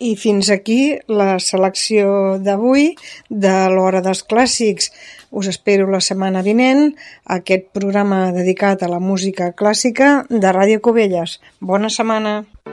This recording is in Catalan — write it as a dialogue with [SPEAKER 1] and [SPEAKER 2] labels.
[SPEAKER 1] I fins aquí la selecció d'avui de l'Hora dels Clàssics. Us espero la setmana vinent a aquest programa dedicat a la música clàssica de Ràdio Cubelles. Bona setmana!